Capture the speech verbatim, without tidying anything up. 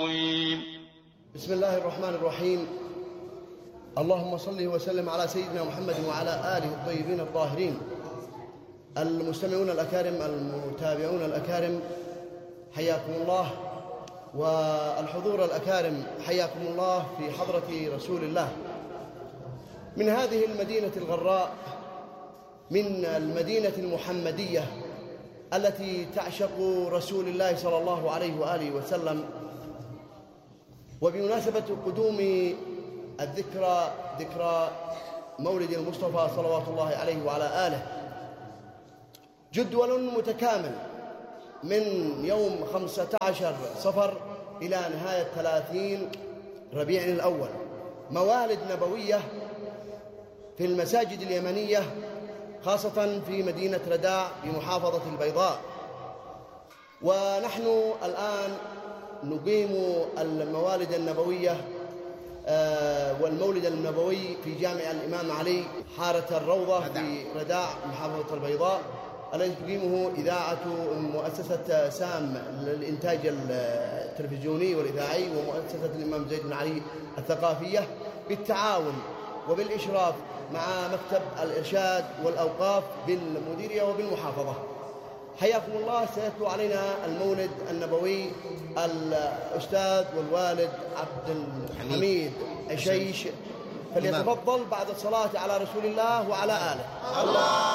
بسم الله الرحمن الرحيم. اللهم صل وسلم على سيدنا محمد وعلى آله الطيبين الطاهرين. المستمعون الأكارم، المتابعون الأكارم، حياكم الله، والحضور الأكارم حياكم الله في حضرة رسول الله من هذه المدينة الغراء، من المدينة المحمدية التي تعشق رسول الله صلى الله عليه وآله وسلم. وبمناسبة قدوم الذكرى، ذكرى مولد المصطفى صلوات الله عليه وعلى آله، جدول متكامل من يوم خمسة عشر صفر إلى نهاية ثلاثين ربيع الأول، موالد نبوية في المساجد اليمنية، خاصة في مدينة رداع بمحافظة البيضاء. ونحن الآن نقيم الموالد النبوية والمولد النبوي في جامع الإمام علي حارة الروضة في رداع محافظة البيضاء، الذي تقيمه إذاعة مؤسسة سام للإنتاج التلفزيوني والإذاعي ومؤسسة الإمام زيد بن علي الثقافية بالتعاون وبالإشراف مع مكتب الإرشاد والأوقاف بالمديرية وبالمحافظة. حياكم الله. سيتلو علينا المولد النبوي الأستاذ والوالد عبد الحميد عشيش، فليتفضل بعد الصلاة على رسول الله وعلى آله. الله